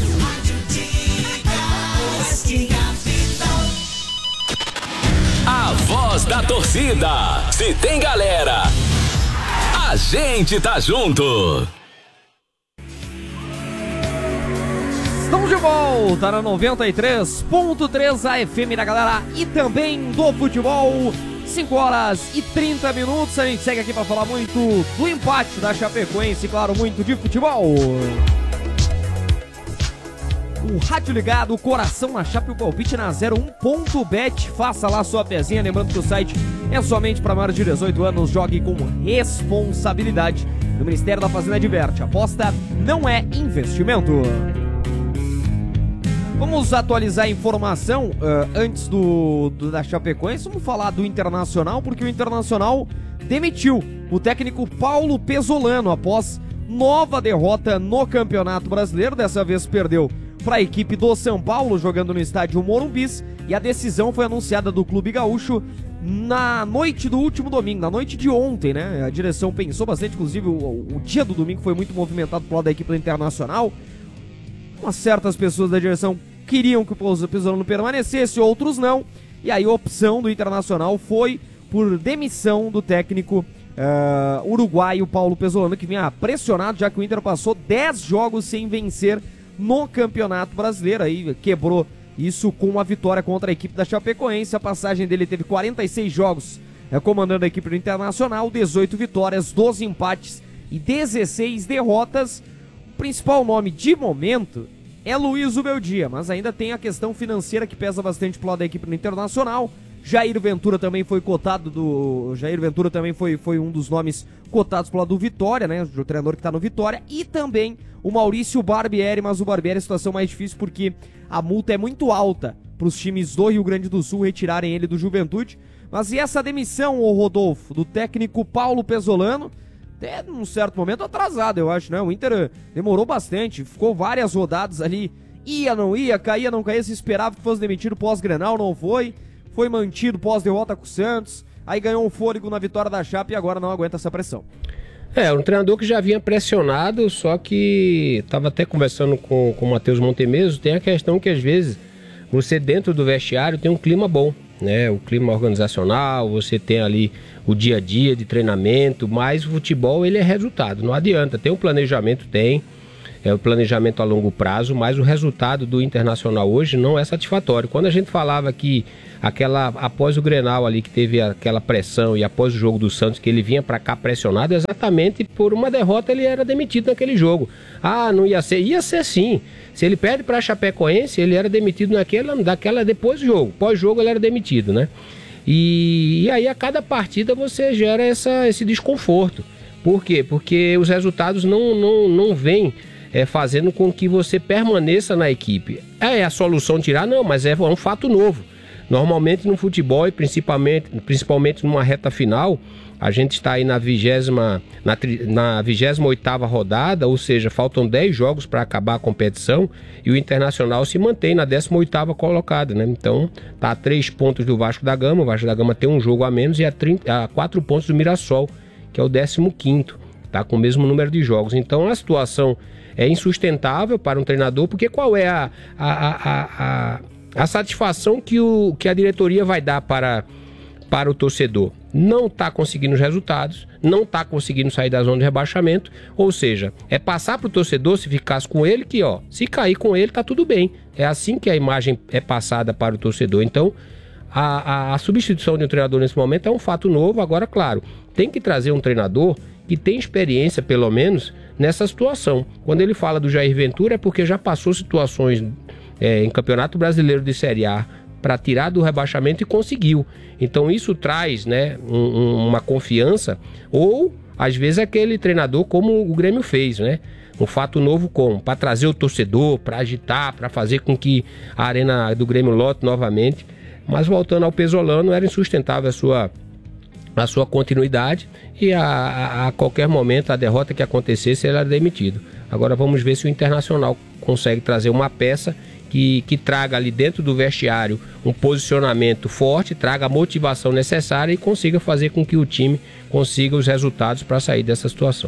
A voz da torcida. Se tem galera, a gente tá junto. Estamos de volta na noventa e três ponto três A F M da galera e também do futebol. cinco horas e trinta minutos. A gente segue aqui para falar muito do empate da Chapecoense, claro, muito de futebol. O rádio ligado, o coração na Chape, o palpite na zero um ponto bet. Faça lá sua pezinha, lembrando que o site é somente para maiores de dezoito anos. Jogue com responsabilidade. O Ministério da Fazenda adverte: aposta não é investimento. Vamos atualizar a informação uh, antes do, do da Chapecoense. Vamos falar do Internacional, porque o Internacional demitiu o técnico Paulo Pesolano após nova derrota no Campeonato Brasileiro. Dessa vez perdeu para a equipe do São Paulo, jogando no estádio Morumbis, e a decisão foi anunciada do Clube Gaúcho na noite do último domingo, na noite de ontem, né? A direção pensou bastante, inclusive o, o dia do domingo foi muito movimentado pro lado da equipe do Internacional. Umas certas pessoas da direção queriam que o Pesolano permanecesse, outros não, e aí a opção do Internacional foi por demissão do técnico uh, uruguaio Paulo Pesolano, que vinha pressionado, já que o Inter passou dez jogos sem vencer no Campeonato Brasileiro. Aí quebrou isso com uma vitória contra a equipe da Chapecoense. A passagem dele teve quarenta e seis jogos é, comandando a equipe do Internacional, dezoito vitórias, doze empates e dezesseis derrotas. O principal nome de momento é Luiz Ubeldia, mas ainda tem a questão financeira que pesa bastante pro lado da equipe do Internacional. Jair Ventura também foi cotado do... Jair Ventura também foi, foi um dos nomes cotados pro lado do Vitória, né? O treinador que tá no Vitória. E também o Maurício Barbieri, mas o Barbieri é a situação mais difícil porque a multa é muito alta pros times do Rio Grande do Sul retirarem ele do Juventude. Mas e essa demissão, ô Rodolfo, do técnico Paulo Pesolano? Até num certo momento atrasado, eu acho, né? O Inter demorou bastante, ficou várias rodadas ali. Ia, não ia, caía, não caía, se esperava que fosse demitido pós-Grenal, não foi. Foi mantido pós-derrota com o Santos, aí ganhou um fôlego na vitória da Chape e agora não aguenta essa pressão. É, um treinador que já vinha pressionado, só que estava até conversando com, com o Matheus Montemeso, tem a questão que às vezes você dentro do vestiário tem um clima bom, né? O clima organizacional, você tem ali o dia a dia de treinamento, mas o futebol ele é resultado, não adianta, tem um planejamento, tem, é o planejamento a longo prazo, mas o resultado do Internacional hoje não é satisfatório. Quando a gente falava que aquela, após o Grenal ali que teve aquela pressão e após o jogo do Santos que ele vinha para cá pressionado, exatamente por uma derrota ele era demitido naquele jogo. Ah, não ia ser, ia ser sim. Se ele perde para a Chapecoense, ele era demitido naquela, daquela depois do jogo, pós-jogo ele era demitido, né? E, e aí a cada partida você gera essa, esse desconforto. Por quê? Porque os resultados não, não, não vêm É, fazendo com que você permaneça na equipe. É a solução tirar? Não, mas é um fato novo. Normalmente no futebol, e principalmente, principalmente numa reta final, a gente está aí na vigésima, na, na vigésima oitava rodada, ou seja, faltam dez jogos para acabar a competição, e o Internacional se mantém na décima oitava colocada, né? Então, está a três pontos do Vasco da Gama, o Vasco da Gama tem um jogo a menos, e a, trinta, a quatro pontos do Mirassol, que é o décimo quinto, tá com o mesmo número de jogos. Então, a situação é insustentável para um treinador, porque qual é a, a, a, a, a satisfação que, o, que a diretoria vai dar para, para o torcedor? Não está conseguindo os resultados, não está conseguindo sair da zona de rebaixamento, ou seja, é passar para o torcedor, se ficasse com ele, que ó, se cair com ele está tudo bem. É assim que a imagem é passada para o torcedor. Então, a, a, a substituição de um treinador nesse momento é um fato novo. Agora, claro, tem que trazer um treinador que tem experiência, pelo menos, nessa situação. Quando ele fala do Jair Ventura é porque já passou situações é, em Campeonato Brasileiro de Série A para tirar do rebaixamento e conseguiu. Então isso traz, né, um, um, uma confiança, ou às vezes aquele treinador como o Grêmio fez, né? Um fato novo como? Para trazer o torcedor, para agitar, para fazer com que a arena do Grêmio lote novamente. Mas voltando ao Pesolano, era insustentável a sua a sua continuidade e a, a, a qualquer momento a derrota que acontecesse ele era demitido. Agora vamos ver se o Internacional consegue trazer uma peça que, que traga ali dentro do vestiário um posicionamento forte, traga a motivação necessária e consiga fazer com que o time consiga os resultados para sair dessa situação.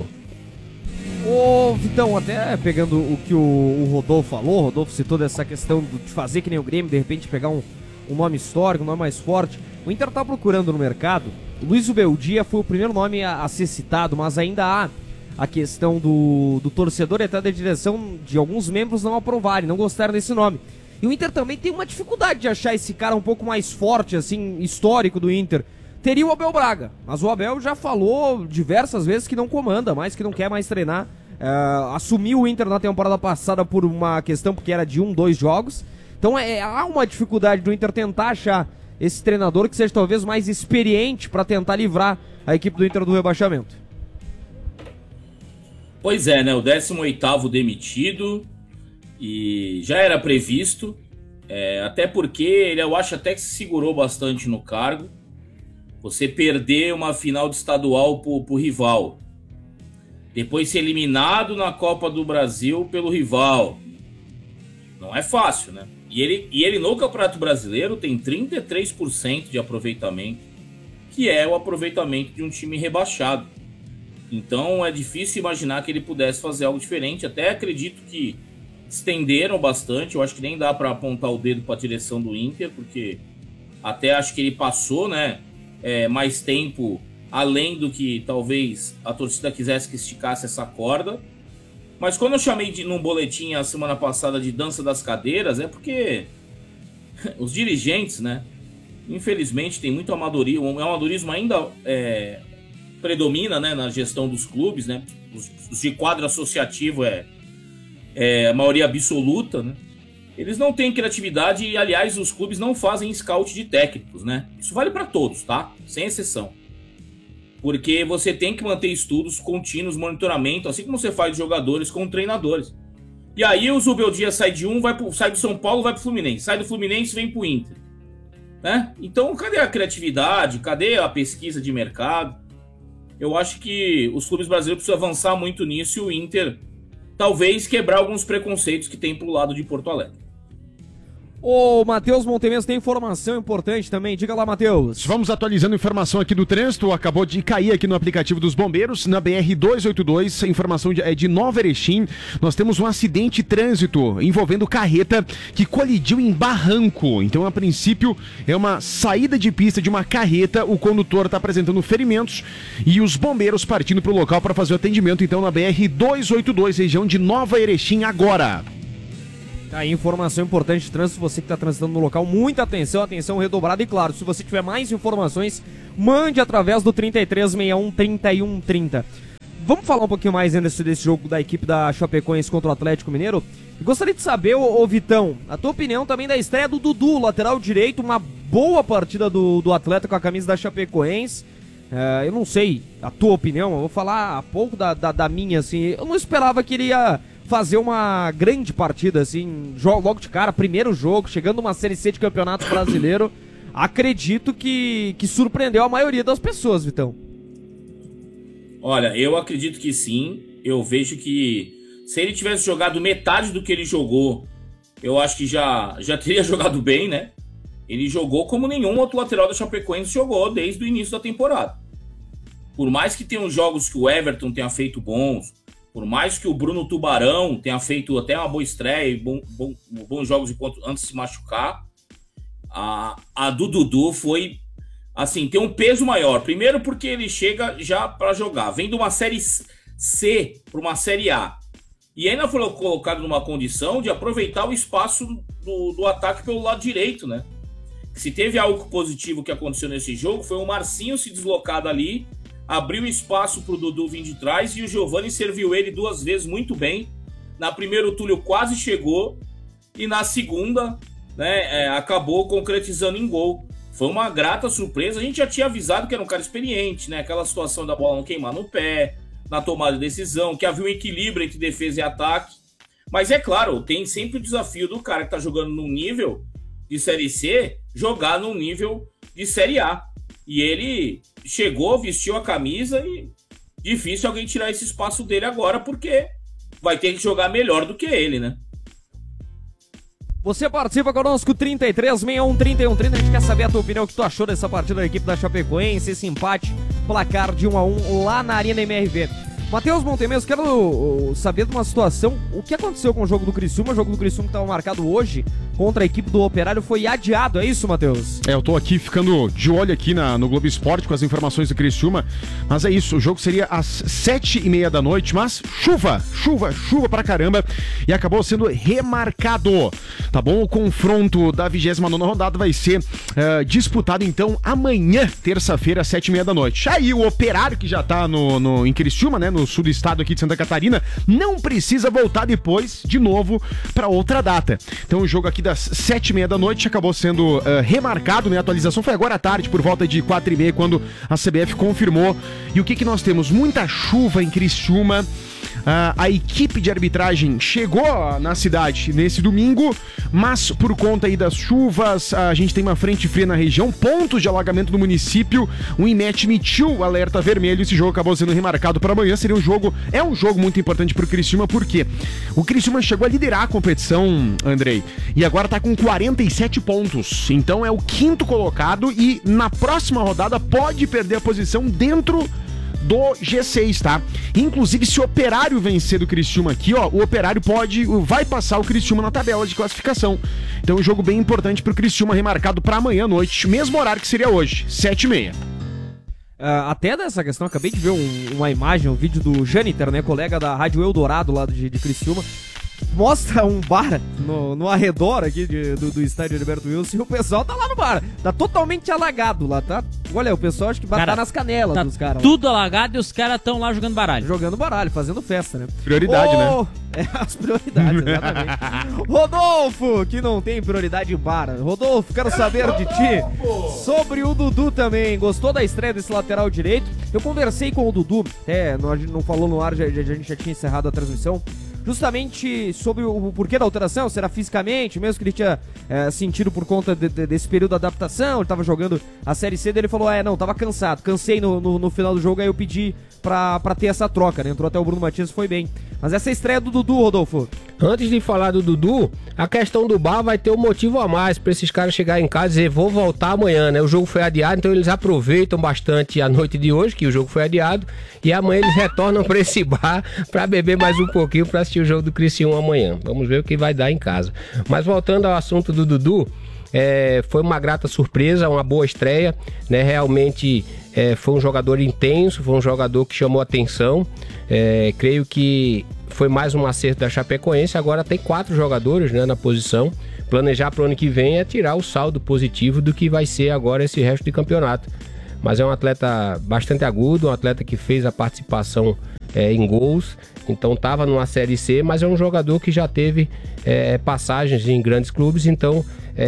Ô Vitão, até pegando o que o, o Rodolfo falou, o Rodolfo citou dessa questão de fazer que nem o Grêmio, de repente pegar um, um nome histórico, um nome mais forte. O Inter tá procurando no mercado. O Luiz Ubeldia foi o primeiro nome a, a ser citado, mas ainda há a questão do, do torcedor e até da direção de alguns membros não aprovarem, não gostarem desse nome. E o Inter também tem uma dificuldade de achar esse cara um pouco mais forte, assim, histórico do Inter. Teria o Abel Braga, mas o Abel já falou diversas vezes que não comanda mais, que não quer mais treinar. Uh, assumiu o Inter na temporada passada por uma questão porque era de um, dois jogos. Então é, há uma dificuldade do Inter tentar achar esse treinador que seja talvez mais experiente para tentar livrar a equipe do Inter do rebaixamento. Pois é, né? O décimo oitavo demitido e já era previsto, é, até porque ele, eu acho até que se segurou bastante no cargo. Você perder uma final de estadual pro, pro rival, depois ser eliminado na Copa do Brasil pelo rival, não é fácil, né? E ele, e ele no Campeonato Brasileiro tem trinta e três por cento de aproveitamento, que é o aproveitamento de um time rebaixado. Então é difícil imaginar que ele pudesse fazer algo diferente. Até acredito que estenderam bastante. Eu acho que nem dá para apontar o dedo para a direção do Inter, porque até acho que ele passou, né, é, mais tempo além do que talvez a torcida quisesse que esticasse essa corda. Mas quando eu chamei de, num boletim a semana passada de dança das cadeiras, é porque os dirigentes, né, infelizmente tem muito amadorismo, o amadorismo ainda é, predomina, né, na gestão dos clubes, né, os, os de quadro associativo é, é a maioria absoluta, né, eles não têm criatividade e, aliás, os clubes não fazem scout de técnicos, né, isso vale para todos, tá, sem exceção. Porque você tem que manter estudos contínuos, monitoramento, assim como você faz de jogadores com treinadores. E aí o Zubeldia sai de um, vai pro, sai do São Paulo, vai pro Fluminense. Sai do Fluminense, vem pro Inter. Né? Então, cadê a criatividade? Cadê a pesquisa de mercado? Eu acho que os clubes brasileiros precisam avançar muito nisso e o Inter talvez quebrar alguns preconceitos que tem pro lado de Porto Alegre. Ô, Matheus Montemes tem informação importante também. Diga lá, Matheus. Vamos atualizando informação aqui do trânsito. Acabou de cair aqui no aplicativo dos bombeiros, na B R duzentos e oitenta e dois. A informação é de Nova Erechim. Nós temos um acidente de trânsito envolvendo carreta que colidiu em barranco. Então, a princípio, é uma saída de pista de uma carreta. O condutor está apresentando ferimentos e os bombeiros partindo para o local para fazer o atendimento. Então, na B R duzentos e oitenta e dois, região de Nova Erechim, agora. Tá aí, informação importante de trânsito, você que está transitando no local, muita atenção, atenção redobrada e claro, se você tiver mais informações, mande através do trinta e três sessenta e um, trinta e um trinta. Vamos falar um pouquinho mais ainda desse, desse jogo da equipe da Chapecoense contra o Atlético Mineiro? Gostaria de saber, ô, ô Vitão, a tua opinião também da estreia do Dudu, lateral direito, uma boa partida do, do atleta com a camisa da Chapecoense. É, eu não sei a tua opinião, eu vou falar um pouco da, da, da minha, assim, eu não esperava que ele ia fazer uma grande partida, assim, logo de cara, primeiro jogo, chegando uma Série C de Campeonato Brasileiro. Acredito que, que surpreendeu a maioria das pessoas, Vitão. Olha, eu acredito que sim. Eu vejo que se ele tivesse jogado metade do que ele jogou, eu acho que já, já teria jogado bem, né? Ele jogou como nenhum outro lateral da Chapecoense jogou desde o início da temporada. Por mais que tenham jogos que o Everton tenha feito bons, por mais que o Bruno Tubarão tenha feito até uma boa estreia e bom, bom, bons jogos enquanto, antes de se machucar, a, a do Dudu foi, assim, tem um peso maior. Primeiro porque ele chega já para jogar. Vem de uma Série C para uma Série A. E ainda foi colocado numa condição de aproveitar o espaço do, do ataque pelo lado direito, né? Se teve algo positivo que aconteceu nesse jogo, foi o Marcinho se deslocado ali, abriu espaço para o Dudu vir de trás e o Giovani serviu ele duas vezes muito bem. Na primeira o Túlio quase chegou e na segunda, né, é, acabou concretizando em gol. Foi uma grata surpresa. A gente já tinha avisado que era um cara experiente, né? Aquela situação da bola não queimar no pé, na tomada de decisão, que havia um equilíbrio entre defesa e ataque. Mas é claro, tem sempre o desafio do cara que tá jogando num nível de Série C, jogar num nível de Série A. E ele chegou, vestiu a camisa e difícil alguém tirar esse espaço dele agora, porque vai ter que jogar melhor do que ele, né? Você participa conosco, trinta e três, sessenta e um, trinta e um, trinta. A gente quer saber a tua opinião, o que tu achou dessa partida da equipe da Chapecoense, esse empate, placar de um a um lá na Arena M R V. Matheus Montemes, quero uh, saber de uma situação, o que aconteceu com o jogo do Criciúma? O jogo do Criciúma que estava marcado hoje contra a equipe do Operário foi adiado, é isso, Matheus? É, eu tô aqui ficando de olho aqui na, no Globo Esporte com as informações do Criciúma, mas é isso, o jogo seria às sete e meia da noite, mas chuva, chuva, chuva pra caramba, e acabou sendo remarcado, tá bom? O confronto da vigésima nona rodada vai ser uh, disputado então amanhã, terça-feira, às sete e meia da noite. Aí o Operário, que já tá no, no, em Criciúma, né, no sul do estado aqui de Santa Catarina, não precisa voltar depois de novo para outra data. Então o jogo aqui das sete e meia da noite acabou sendo uh, remarcado, né? A atualização foi agora à tarde, por volta de quatro e meia, quando a C B F confirmou. E o que que nós temos? Muita chuva em Criciúma. Uh, a equipe de arbitragem chegou na cidade nesse domingo, mas por conta aí das chuvas, a gente tem uma frente fria na região, pontos de alagamento do município, o INMET emitiu o alerta vermelho, esse jogo acabou sendo remarcado para amanhã, seria um jogo, é um jogo muito importante pro Criciúma, porque o Criciúma chegou a liderar a competição, Andrei, e agora tá com quarenta e sete pontos, então é o quinto colocado e na próxima rodada pode perder a posição dentro do G seis, tá? Inclusive, se o Operário vencer do Criciúma aqui, ó, o Operário pode, vai passar o Criciúma na tabela de classificação. Então, um jogo bem importante pro Criciúma, remarcado para amanhã à noite, mesmo horário que seria hoje, sete e meia. Uh, até dessa questão, acabei de ver um, uma imagem, um vídeo do Janiter, né, colega da Rádio Eldorado lá de, de Criciúma, mostra um bar no, no arredor aqui de, do, do estádio Heriberto Wilson e o pessoal tá lá no bar, tá totalmente alagado lá, tá? Olha, o pessoal acho que vai estar nas canelas tá dos caras. Tudo alagado e os caras estão lá jogando baralho. Jogando baralho, fazendo festa, né? Prioridade, oh, né? É, as prioridades, exatamente. Rodolfo, que não tem prioridade em bar. Rodolfo, quero saber de ti sobre o Dudu também. Gostou da estreia desse lateral direito? Eu conversei com o Dudu, até a gente não falou no ar, já, já, a gente já tinha encerrado a transmissão, justamente sobre o porquê da alteração, será fisicamente, mesmo que ele tinha é, sentido por conta de, de, desse período de adaptação, ele tava jogando a Série C, daí ele falou, é, não, tava cansado, cansei no, no, no final do jogo, aí eu pedi pra, pra ter essa troca, né? Entrou até o Bruno Matias e foi bem. Mas essa estreia do Dudu, Rodolfo. Antes de falar do Dudu, a questão do bar vai ter um motivo a mais pra esses caras chegarem em casa e dizer, vou voltar amanhã, né? O jogo foi adiado, então eles aproveitam bastante a noite de hoje, que o jogo foi adiado, e amanhã eles retornam pra esse bar pra beber mais um pouquinho pra assistir o jogo do Criciúma amanhã. Vamos ver o que vai dar em casa. Mas voltando ao assunto do Dudu, é, foi uma grata surpresa, uma boa estreia, né? Realmente é, foi um jogador intenso, foi um jogador que chamou atenção. É, creio que foi mais um acerto da Chapecoense. Agora tem quatro jogadores, né, na posição. Planejar para o ano que vem é tirar o saldo positivo do que vai ser agora esse resto de campeonato. Mas é um atleta bastante agudo, um atleta que fez a participação é, em gols. Então estava numa Série C, mas é um jogador que já teve é, passagens em grandes clubes. Então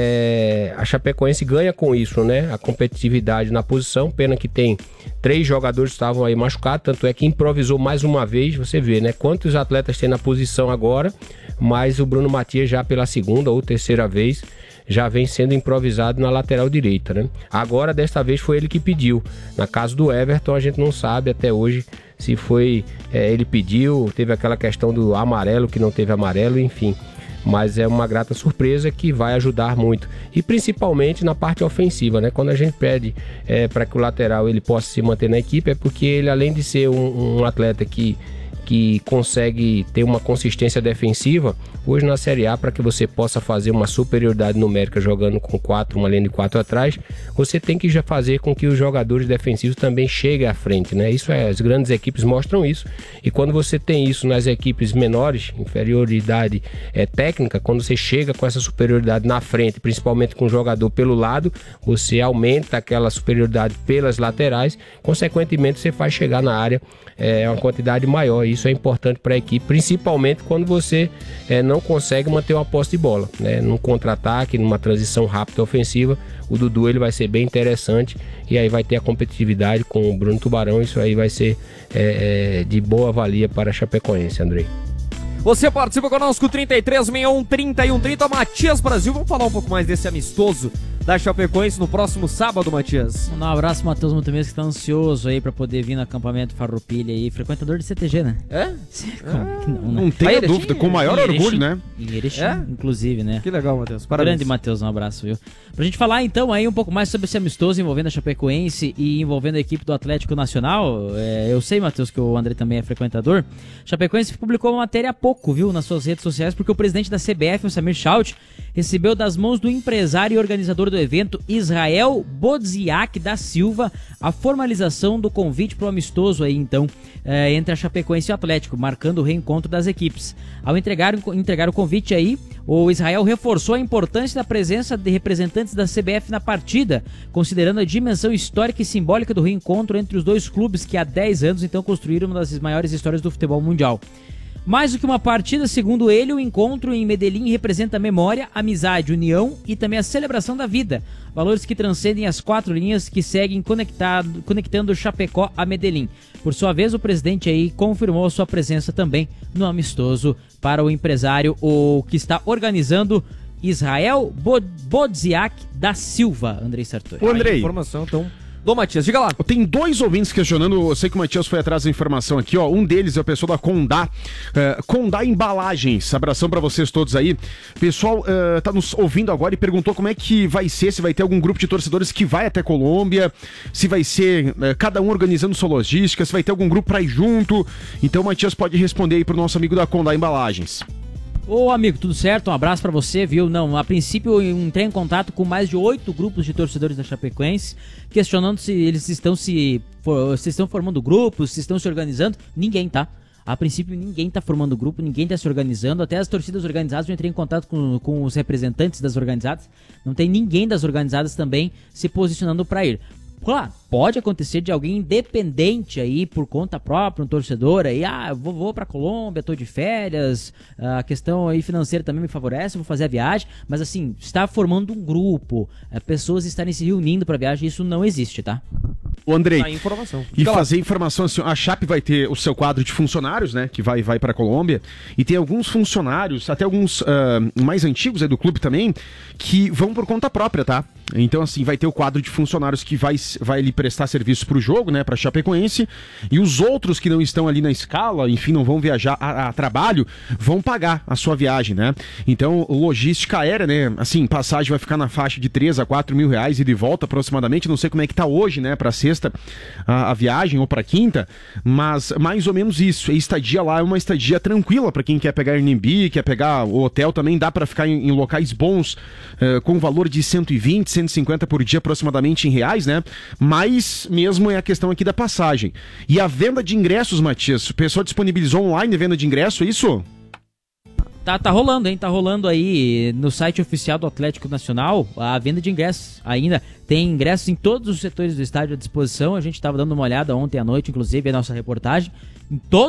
é, a Chapecoense ganha com isso, né? A competitividade na posição. Pena que tem três jogadores que estavam aí machucados, tanto é que improvisou mais uma vez. Você vê, né? Quantos atletas tem na posição agora, mas o Bruno Matias já pela segunda ou terceira vez já vem sendo improvisado na lateral direita, né? Agora, desta vez, foi ele que pediu. Na casa do Everton, a gente não sabe até hoje se foi é, ele pediu, teve aquela questão do amarelo, que não teve amarelo, enfim. Mas é uma grata surpresa que vai ajudar muito. E principalmente na parte ofensiva, né? Quando a gente pede é, para que o lateral ele possa se manter na equipe, é porque ele, além de ser um, um atleta que que consegue ter uma consistência defensiva, hoje na Série A, para que você possa fazer uma superioridade numérica jogando com quatro, uma linha de quatro atrás, você tem que já fazer com que os jogadores defensivos também cheguem à frente, né? Isso é, as grandes equipes mostram isso, e quando você tem isso nas equipes menores, inferioridade é, técnica, quando você chega com essa superioridade na frente, principalmente com o jogador pelo lado, você aumenta aquela superioridade pelas laterais, consequentemente você faz chegar na área é, uma quantidade maior. Isso é importante para a equipe, principalmente quando você é, não consegue manter uma posse de bola, né? Num contra-ataque, numa transição rápida ofensiva, o Dudu ele vai ser bem interessante, e aí vai ter a competitividade com o Bruno Tubarão. Isso aí vai ser é, é, de boa valia para a Chapecoense, Andrei. Você participa conosco, trinta e três, sessenta e um, trinta e um, trinta. Matias Brasil, vamos falar um pouco mais desse amistoso da Chapecoense no próximo sábado, Matias. Um abraço, Matheus Montemês, que tá ansioso aí pra poder vir no acampamento Farroupilha aí, frequentador de C T G, né? É? Como que não, né? Não tenho dúvida, com o maior orgulho, né? Em Erechim, É? inclusive, né? Que legal, Matheus, parabéns. Grande Matheus, um abraço, viu? Pra gente falar então aí um pouco mais sobre esse amistoso envolvendo a Chapecoense e envolvendo a equipe do Atlético Nacional. É, eu sei, Matheus, que o André também é frequentador. Chapecoense publicou uma matéria há pouco, viu, nas suas redes sociais, porque o presidente da C B F, o Samir Schaut, recebeu das mãos do empresário e organizador do evento, Israel Bodziak da Silva, a formalização do convite para o amistoso aí, então, é, entre a Chapecoense e o Atlético, marcando o reencontro das equipes. Ao entregar, entregar o convite aí, o Israel reforçou a importância da presença de representantes da C B F na partida, considerando a dimensão histórica e simbólica do reencontro entre os dois clubes que há dez anos então construíram uma das maiores histórias do futebol mundial. Mais do que uma partida, segundo ele, o encontro em Medellín representa memória, amizade, união e também a celebração da vida. Valores que transcendem as quatro linhas que seguem conectado, conectando Chapecó a Medellín. Por sua vez, o presidente aí confirmou sua presença também no amistoso para o empresário, o que está organizando, Israel Bodziak da Silva. Andrei Sartori. Ô, Andrei. Informação, então... Ô, Matias, diga lá. Tem dois ouvintes questionando, eu sei que o Matias foi atrás da informação aqui, ó. Um deles é o pessoal da Condá, uh, Condá Embalagens. Abração pra vocês todos aí. O pessoal uh, tá nos ouvindo agora e perguntou como é que vai ser, se vai ter algum grupo de torcedores que vai até Colômbia, se vai ser uh, cada um organizando sua logística, se vai ter algum grupo pra ir junto. Então o Matias pode responder aí pro nosso amigo da Condá Embalagens. Ô amigo, tudo certo? Um abraço pra você, viu? Não, a princípio eu entrei em contato com mais de oito grupos de torcedores da Chapecoense, questionando se eles estão se, for, se estão formando grupos, se estão se organizando. Ninguém tá. A princípio ninguém tá formando grupo, ninguém tá se organizando. Até as torcidas organizadas, eu entrei em contato com, com os representantes das organizadas. Não tem ninguém das organizadas também se posicionando pra ir. Claro, pode acontecer de alguém independente aí, por conta própria, um torcedor aí, ah, vou, vou pra Colômbia, tô de férias, a questão aí financeira também me favorece, vou fazer a viagem, mas assim, está formando um grupo, pessoas estarem se reunindo pra viagem, isso não existe, tá? O Andrei, tá, informação. e fazer lá. Informação assim, a Chape vai ter o seu quadro de funcionários, né, que vai, vai pra Colômbia, e tem alguns funcionários, até alguns uh, mais antigos aí do clube também, que vão por conta própria, tá? Então, assim, vai ter o quadro de funcionários que vai, vai ali prestar serviço pro jogo, né, pra Chapecoense, e os outros que não estão ali na escala, enfim, não vão viajar a, a trabalho, vão pagar a sua viagem, né? Então, logística aérea, né, assim, passagem vai ficar na faixa de três a quatro mil reais e de volta aproximadamente, não sei como é que tá hoje, né, pra sexta a, a viagem ou pra quinta, mas mais ou menos isso. A estadia lá é uma estadia tranquila pra quem quer pegar Airbnb, quer pegar o hotel também, dá pra ficar em, em locais bons, uh, com valor de cento e vinte, cento e cinquenta por dia aproximadamente em reais, né? Mas mesmo é a questão aqui da passagem. E a venda de ingressos, Matias, o pessoal disponibilizou online a venda de ingresso, é isso? Tá, tá rolando, hein? Tá rolando aí no site oficial do Atlético Nacional a venda de ingressos ainda. Tem ingressos em todos os setores do estádio à disposição. A gente tava dando uma olhada ontem à noite, inclusive, a nossa reportagem. Em todos